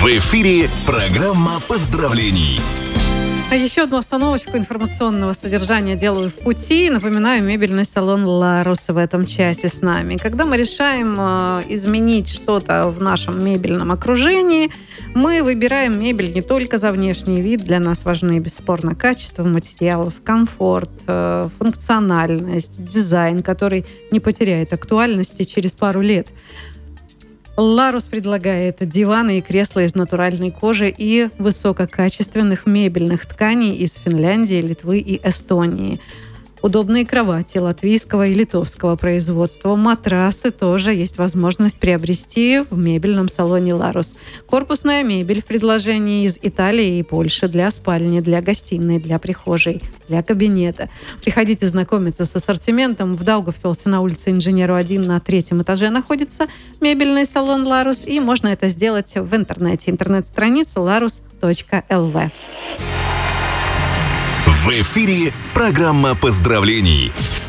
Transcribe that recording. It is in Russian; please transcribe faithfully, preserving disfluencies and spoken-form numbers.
В эфире программа поздравлений. А еще одну остановочку информационного содержания делаю в пути. Напоминаю, мебельный салон «Ларус» в этом часе с нами. Когда мы решаем э, изменить что-то в нашем мебельном окружении, мы выбираем мебель не только за внешний вид. Для нас важны, бесспорно, качество материалов, комфорт, э, функциональность, дизайн, который не потеряет актуальности через пару лет. «Ларус» предлагает диваны и кресла из натуральной кожи и высококачественных мебельных тканей из Финляндии, Литвы и Эстонии. Удобные кровати латвийского и литовского производства. Матрасы тоже есть возможность приобрести в мебельном салоне «Ларус». Корпусная мебель в предложении из Италии и Польши для спальни, для гостиной, для прихожей, для кабинета. Приходите знакомиться с ассортиментом. В Даугавпилсе на улице Инженеру один на третьем этаже находится мебельный салон «Ларус». И можно это сделать в интернете. Интернет-страница ларус точка эл ви. В эфире программа поздравлений.